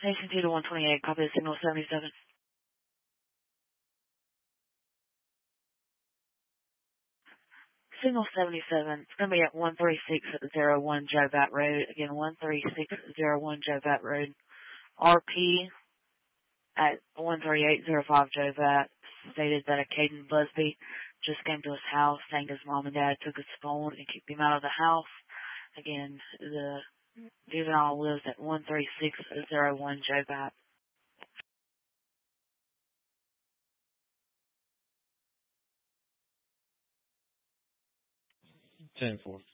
Station 2 to 128, copy the signal 77. Signal 77, it's going to be at 13601 Jovat Road. Again, 13601 Jovat Road. RP at 13805 Jovat stated that a Caden Busby just came to his house saying his mom and dad took his phone and kicked him out of the house. Again, the juvenile lives at 13601 Jovat. 10-4.